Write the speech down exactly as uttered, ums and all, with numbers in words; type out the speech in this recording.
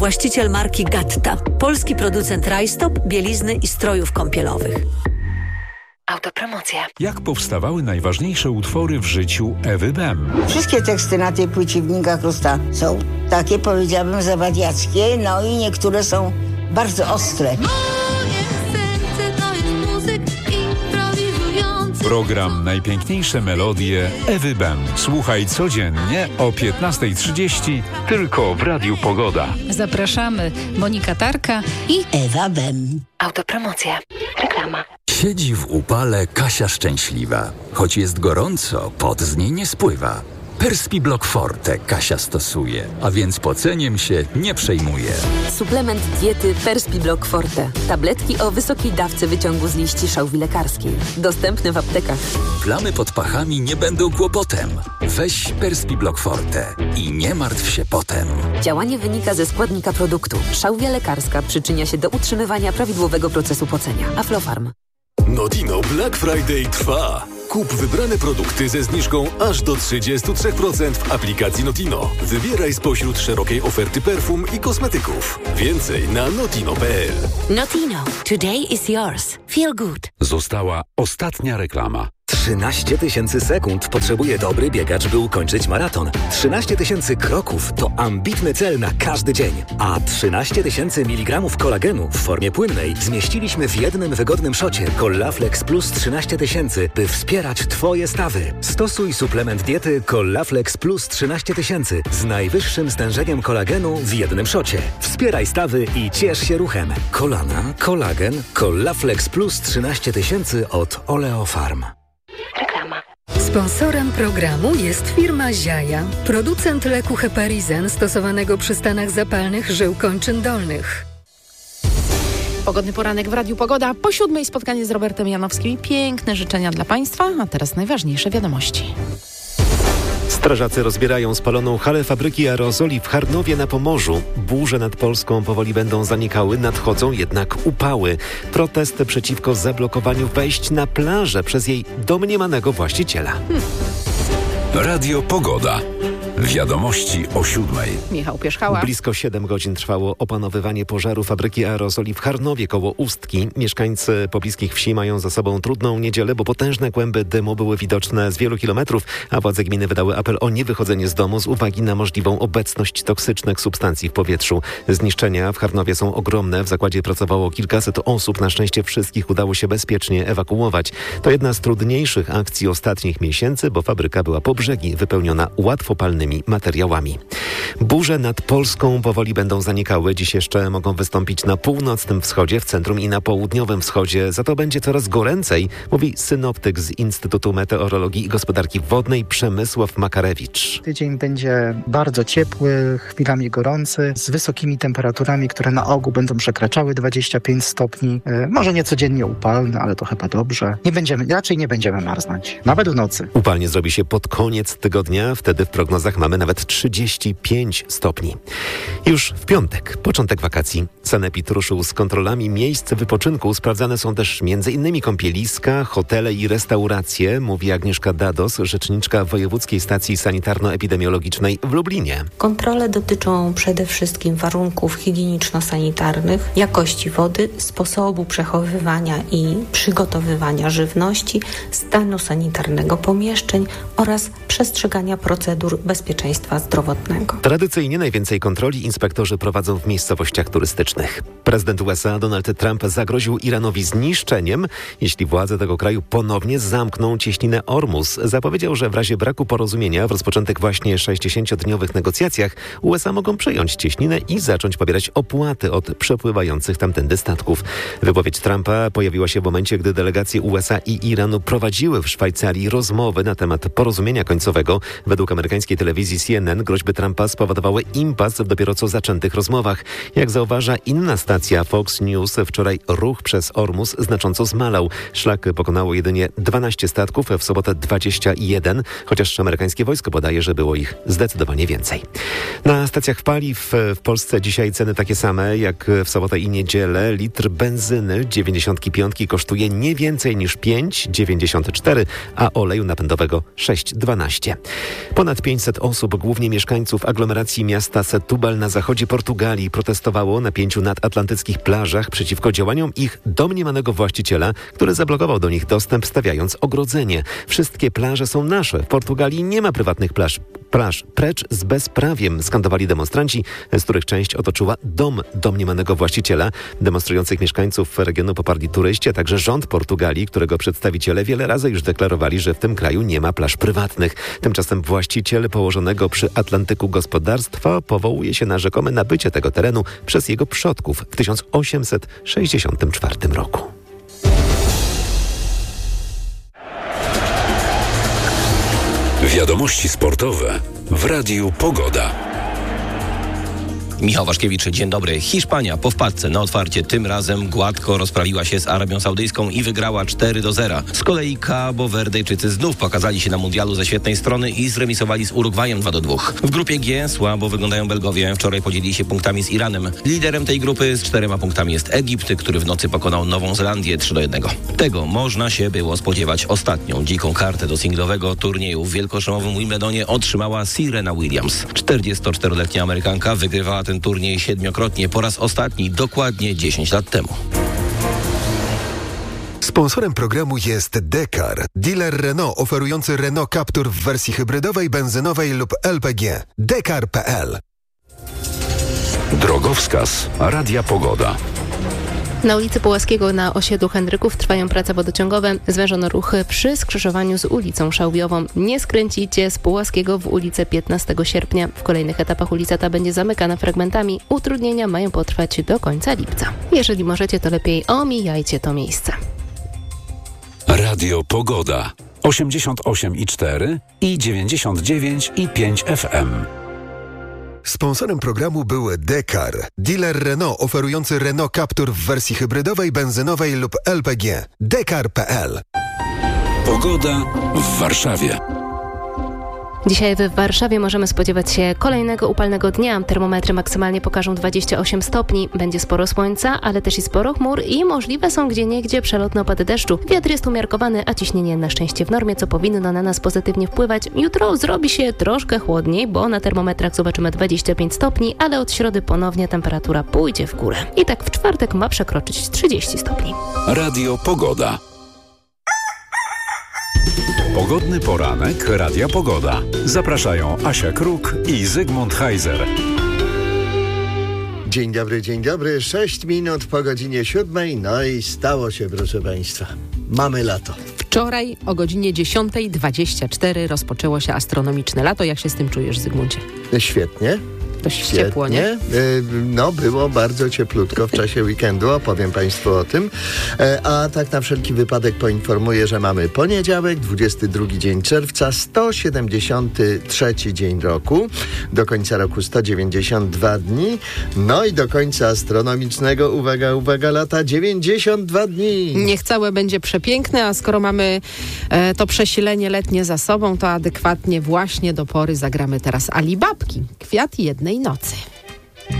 Właściciel marki Gatta. Polski producent rajstop, bielizny i strojów kąpielowych. Autopromocja. Jak powstawały najważniejsze utwory w życiu Ewy Bem? Wszystkie teksty na tej płycie Wnika Krusta są takie, powiedziałabym, zawadiackie, no i niektóre są bardzo ostre. Program Najpiękniejsze melodie Ewy Bem. Słuchaj codziennie o piętnasta trzydzieści tylko w Radiu Pogoda. Zapraszamy Monika Tarka i Ewa Bem. Autopromocja. Reklama. Siedzi w upale Kasia szczęśliwa. Choć jest gorąco, pot z niej nie spływa. Perspiblock Forte Kasia stosuje, a więc poceniem się nie przejmuje. Suplement diety Perspiblock Forte. Tabletki o wysokiej dawce wyciągu z liści szałwi lekarskiej. Dostępne w aptekach. Plamy pod pachami nie będą kłopotem. Weź Perspiblock Forte i nie martw się potem. Działanie wynika ze składnika produktu. Szałwia lekarska przyczynia się do utrzymywania prawidłowego procesu pocenia. Aflofarm. Notino Black Friday trwa. Kup wybrane produkty ze zniżką aż do trzydzieści trzy procent w aplikacji Notino. Wybieraj spośród szerokiej oferty perfum i kosmetyków. Więcej na notino kropka p l. Notino. Today is yours. Feel good. Została ostatnia reklama. trzynaście tysięcy sekund potrzebuje dobry biegacz, by ukończyć maraton. trzynaście tysięcy kroków to ambitny cel na każdy dzień. A trzynaście tysięcy miligramów kolagenu w formie płynnej zmieściliśmy w jednym wygodnym szocie Collaflex Plus trzynaście tysięcy, by wspierać Twoje stawy. Stosuj suplement diety Collaflex Plus trzynaście tysięcy z najwyższym stężeniem kolagenu w jednym szocie. Wspieraj stawy i ciesz się ruchem. Kolana, kolagen, Collaflex Plus trzynaście tysięcy od Oleofarm. Reklama. Sponsorem programu jest firma Ziaja, producent leku Heparizen stosowanego przy stanach zapalnych żył kończyn dolnych. Pogodny poranek w Radiu Pogoda. Po siódmej spotkanie z Robertem Janowskim. Piękne życzenia dla Państwa, a teraz najważniejsze wiadomości. Strażacy rozbierają spaloną halę fabryki aerozoli w Charnowie na Pomorzu. Burze nad Polską powoli będą zanikały, nadchodzą jednak upały. Protest przeciwko zablokowaniu wejść na plażę przez jej domniemanego właściciela. Hmm. Radio Pogoda. Wiadomości o siódmej. Michał Pierzchała. Blisko siedem godzin trwało opanowywanie pożaru fabryki aerozoli w Charnowie koło Ustki. Mieszkańcy pobliskich wsi mają za sobą trudną niedzielę, bo potężne kłęby dymu były widoczne z wielu kilometrów, a władze gminy wydały apel o niewychodzenie z domu z uwagi na możliwą obecność toksycznych substancji w powietrzu. Zniszczenia w Charnowie są ogromne. W zakładzie pracowało kilkaset osób. Na szczęście wszystkich udało się bezpiecznie ewakuować. To jedna z trudniejszych akcji ostatnich miesięcy, bo fabryka była po brzegi wypełniona łatwopalnymi materiałami. Burze nad Polską powoli będą zanikały. Dziś jeszcze mogą wystąpić na północnym wschodzie, w centrum i na południowym wschodzie. Za to będzie coraz goręcej, mówi synoptyk z Instytutu Meteorologii i Gospodarki Wodnej Przemysław Makarewicz. Tydzień będzie bardzo ciepły, chwilami gorący, z wysokimi temperaturami, które na ogół będą przekraczały dwadzieścia pięć stopni. E, może nie codziennie upalne, ale to chyba dobrze. Nie będziemy, raczej nie będziemy marznąć. Nawet w nocy. Upalnie zrobi się pod koniec tygodnia. Wtedy w prognozach mamy nawet trzydzieści pięć stopni. Już w piątek, początek wakacji. Sanepid ruszył z kontrolami miejsc wypoczynku. Sprawdzane są też między innymi kąpieliska, hotele i restauracje, mówi Agnieszka Dados, rzeczniczka Wojewódzkiej Stacji Sanitarno-Epidemiologicznej w Lublinie. Kontrole dotyczą przede wszystkim warunków higieniczno-sanitarnych, jakości wody, sposobu przechowywania i przygotowywania żywności, stanu sanitarnego pomieszczeń oraz przestrzegania procedur bezpieczeństwa zdrowotnego. Tradycyjnie najwięcej kontroli inspektorzy prowadzą w miejscowościach turystycznych. Prezydent U S A Donald Trump zagroził Iranowi zniszczeniem, jeśli władze tego kraju ponownie zamkną cieśninę Ormus. Zapowiedział, że w razie braku porozumienia w rozpoczętych właśnie sześćdziesięciodniowych negocjacjach U S A mogą przejąć cieśninę i zacząć pobierać opłaty od przepływających tamtędy statków. Wypowiedź Trumpa pojawiła się w momencie, gdy delegacje U S A i Iranu prowadziły w Szwajcarii rozmowy na temat porozumienia końcowego. Według amerykańskiej telewizji C N N groźby Trumpa spowodowały impas w dopiero co zaczętych rozmowach. Jak zauważa inna stacja Fox News, wczoraj ruch przez Ormus znacząco zmalał. Szlak pokonało jedynie dwanaście statków, w sobotę dwadzieścia jeden, chociaż amerykańskie wojsko podaje, że było ich zdecydowanie więcej. Na stacjach paliw w Polsce dzisiaj ceny takie same jak w sobotę i niedzielę. Litr benzyny dziewięćdziesiąt pięć kosztuje nie więcej niż pięć dziewięćdziesiąt cztery, a oleju napędowego sześć dwanaście. Ponad pięćset osób, głównie mieszkańców aglomeracji miasta Setúbal na zachodzie Portugalii, protestowało na pięciu nadatlantyckich plażach przeciwko działaniom ich domniemanego właściciela, który zablokował do nich dostęp, stawiając ogrodzenie. Wszystkie plaże są nasze. W Portugalii nie ma prywatnych plaż. Plaż precz z bezprawiem, skandowali demonstranci, z których część otoczyła dom domniemanego właściciela. Demonstrujących mieszkańców regionu poparli turyści, a także rząd Portugalii, którego przedstawiciele wiele razy już deklarowali, że w tym kraju nie ma plaż prywatnych. Tymczasem właściciel położonego przy Atlantyku gospodarstwa powołuje się na rzekome nabycie tego terenu przez jego przodków w tysiąc osiemset sześćdziesiątym czwartym roku. Wiadomości sportowe w Radiu Pogoda. Michał Waszkiewicz, dzień dobry. Hiszpania po wpadce na otwarcie tym razem gładko rozprawiła się z Arabią Saudyjską i wygrała cztery do zera. Z kolei Cabo Verdejczycy znów pokazali się na mundialu ze świetnej strony i zremisowali z Urugwajem dwa do dwóch. W grupie G słabo wyglądają Belgowie. Wczoraj podzielili się punktami z Iranem. Liderem tej grupy z czterema punktami jest Egipt, który w nocy pokonał Nową Zelandię trzy do jednego. Tego można się było spodziewać. Ostatnią dziką kartę do singlowego turnieju w wielkoszlemowym Wimbledonie otrzymała Serena Williams. czterdziestoczteroletnia Amerykanka wygrywała ten turniej siedmiokrotnie, po raz ostatni dokładnie dziesięć lat temu. Sponsorem programu jest Dekar, dealer Renault oferujący Renault Captur w wersji hybrydowej, benzynowej lub L P G. Dekar kropka p l. Drogowskaz Radia Pogoda. Na ulicy Pułaskiego na osiedlu Henryków trwają prace wodociągowe. Zwężono ruch przy skrzyżowaniu z ulicą Szałwiową. Nie skręcicie z Pułaskiego w ulicę piętnastego sierpnia. W kolejnych etapach ulica ta będzie zamykana fragmentami. Utrudnienia mają potrwać do końca lipca. Jeżeli możecie, to lepiej omijajcie to miejsce. Radio Pogoda. osiemdziesiąt osiem i cztery i dziewięćdziesiąt dziewięć i pięć F M. Sponsorem programu był Dekar, dealer Renault oferujący Renault Captur w wersji hybrydowej, benzynowej lub L P G. Dekar kropka p l. Pogoda w Warszawie. Dzisiaj w Warszawie możemy spodziewać się kolejnego upalnego dnia. Termometry maksymalnie pokażą dwadzieścia osiem stopni. Będzie sporo słońca, ale też i sporo chmur i możliwe są gdzieniegdzie przelotne opady deszczu. Wiatr jest umiarkowany, a ciśnienie na szczęście w normie, co powinno na nas pozytywnie wpływać. Jutro zrobi się troszkę chłodniej, bo na termometrach zobaczymy dwadzieścia pięć stopni, ale od środy ponownie temperatura pójdzie w górę. I tak w czwartek ma przekroczyć trzydzieści stopni. Radio Pogoda. Pogodny poranek Radia Pogoda. Zapraszają Asia Kruk i Zygmunt Heiser. Dzień dobry, dzień dobry. Sześć minut po godzinie siódmej. No i stało się, proszę Państwa. Mamy lato. Wczoraj o godzinie dziesiątej dwadzieścia cztery rozpoczęło się astronomiczne lato. Jak się z tym czujesz, Zygmuncie? Świetnie. Dość ciepło, nie? No, było bardzo cieplutko w czasie weekendu, opowiem Państwu o tym. A tak na wszelki wypadek poinformuję, że mamy poniedziałek, dwudziesty drugi dzień czerwca, sto siedemdziesiąty trzeci dzień roku. Do końca roku sto dziewięćdziesiąt dwa dni. No i do końca astronomicznego, uwaga, uwaga, lata dziewięćdziesiąt dwa dni. Niech całe będzie przepiękne, a skoro mamy e, to przesilenie letnie za sobą, to adekwatnie właśnie do pory zagramy teraz Alibabki. Kwiat jednej nocy.